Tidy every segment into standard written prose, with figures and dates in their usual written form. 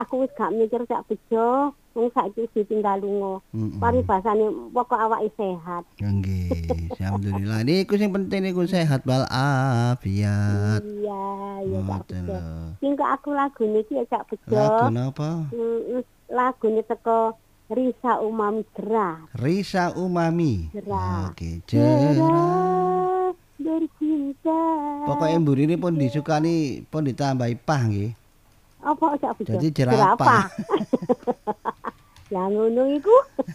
aku wis gak mikir Cak Bejo, wong saiki ditinggal lunga. Paribasane pokok awake sehat. Nggih, alhamdulillah. Niku sing penting niku sehat walafiat. Iya, ya Cak Ngoten Bejo. lho. Sing aku lagu niki ya Cak Lagu Bejo. napa? Lagune teko Risa Umami Gerah. Risa Umami. Gerah. Oke, jerah. Gerah bercinta. Pokoknya mburine pun disukani pun ditambahi pah nggih. Apa Cak Bejo? Jadi jerapah. Jerapah. Yang ngono iku.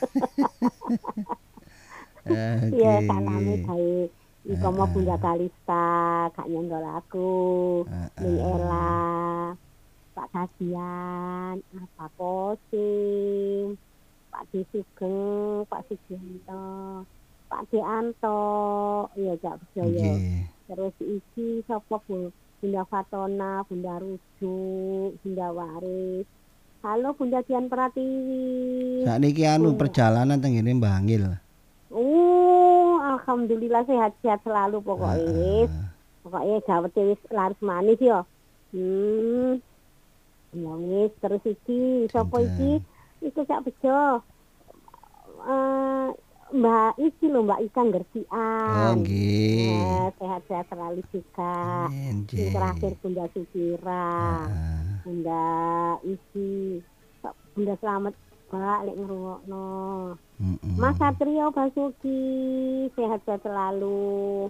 Iya, salame Oke. gawe iko mau Bunda Kalista, gak nyenggol aku. Ning Ella, Pak Kasian, apa Kosim, Pak D Sugeng, Pak Sugianto, Pak D Anto, iya Cak Bejo ya. Nggih. Terus iki sapa Bunda Fatona, Bunda Rujuk, Bunda Waris. Halo Bunda Dian Pratiwi. Sakniki perjalanan teng ngene Bangil. Alhamdulillah sehat-sehat selalu pokoknya. Pokoknya gawete wis laris manis ya. Ya wis terus iki sapa iki? Iku Cak Bejo. Mbak iki lho Mbak Ika Gersian. Oh nggih. Sehat-sehat selalu juga. Amin. Yang terakhir Bunda Sukira. Bunda iki Bunda Selamat Mbak lek ngrungokno. Mas Satrio Basuki sehat-sehat selalu.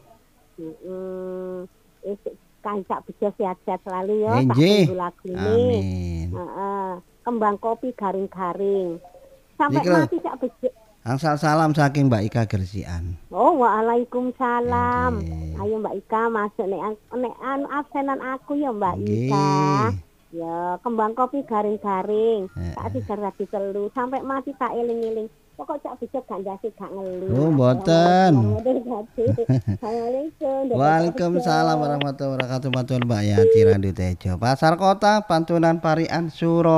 Cak Bejo sehat-sehat selalu ya. Nggih. Lagu ini. Amin. Kembang kopi garing-garing. Sampai Iki mati Cak Bejo. Angsal salam saking Mbak Ika Gersian. Oh, waalaikumsalam. Nggih. Ayo Mbak Ika masuk nek absenan aku ya Mbak Nggih. Ika. Ya, kembang kopi garing-garing. Tak digar tadi telu sampai mati tak eling-eling. Pokok Cak Bejo gak ndase gak ngeluh. Oh, mboten. Assalamualaikum. Waalaikumsalam warahmatullahi wabarakatuh. Matur Mbak Yati Randu Tejo. Pasar Kota Pantunan Parian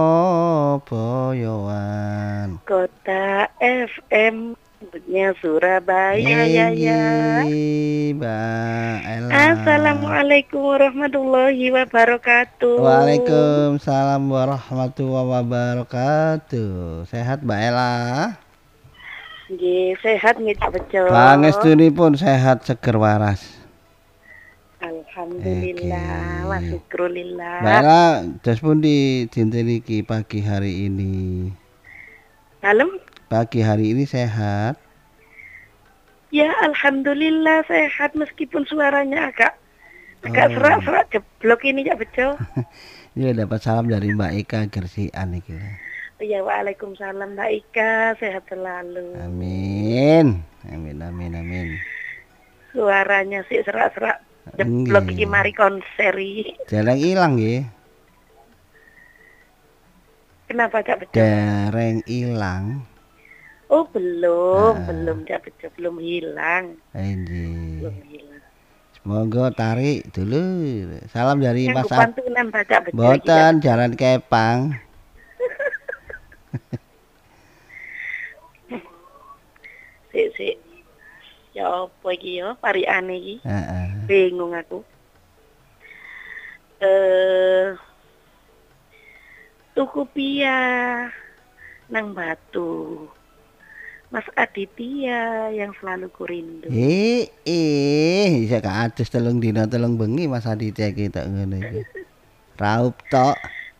Surabayaan. Kota FM nya Surabaya ya. Mbak Ella. Assalamualaikum warahmatullahi wabarakatuh. Waalaikumsalam warahmatullahi wabarakatuh. Sehat Mbak Ella? Nggih, sehat nggih Cak Bejo. Pangestunipun sehat seger waras. Alhamdulillah, wa syukrulillah. Mbak Ella, dos pundi dinten iki pagi hari ini? Dalem? Pagi hari ini sehat? Ya, alhamdulillah sehat meskipun suaranya agak serak-serak jeblok ini Cak Bejo. Ini dapat salam dari Mbak Ika Gersian iki. Ya, waalaikumsalam Mbak Ika, sehat selalu. Amin. Amin amin amin. Suaranya sih serak-serak jeblok iki mari konseri. Jarang ilang nggih. Kenapa Cak Bejo? Dereng ilang. Oh, belum Cak Bejo, belum hilang. Nggih. Belum hilang. Semoga tarik dulu. Salam dari Mas Pantunan Cak Bejo. Boten Jalan Kepang. Sik. Ya apa iki ya, pariane iki? Heeh. Bingung aku. Tuku pia nang Batu. Mas Aditya yang selalu kurindu. Bisa gak adus telung dina telung bengi Mas Aditya kita ngono iki. Raup tok.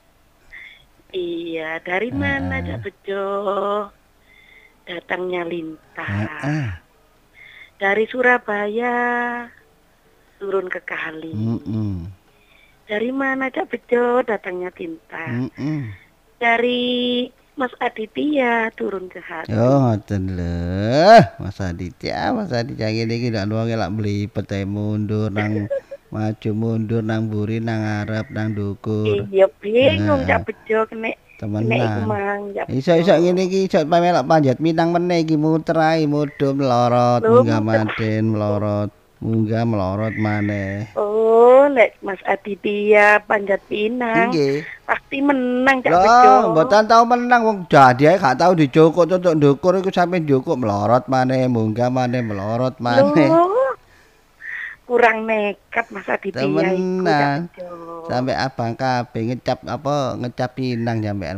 Iya, dari mana Cak Bejo? Datangnya lintah. Dari Surabaya turun ke Kali. Dari mana Cak Bejo? Datangnya tinta. Dari Mas Aditya turun ke hati. Oh, ngoten lho. Mas Aditya ngene iki ndak nuwang lak mlipet ae mundur nang maju mundur nang mburi nang ngarep nang ndukur. Iya bingung Cak Bejo kene temenan. Iso-iso ngene iki iso pamelok panjat minang meneh iki muter ae mudhun melorot munggah manten melorot munggah melorot maneh. Oh, lek Mas Aditya panjat pinang. Nggih. Pasti menang Cak Bejo. Loh, mboten tau menang wong dadi ae gak tau dijukuk tutuk ndukur iku sampe njukuk melorot maneh munggah maneh melorot maneh. kurang nekat Mas Aditya iku Temenan. Cak Bejo. Sampai abang kabeh ngecap apa ngecap pinang sampean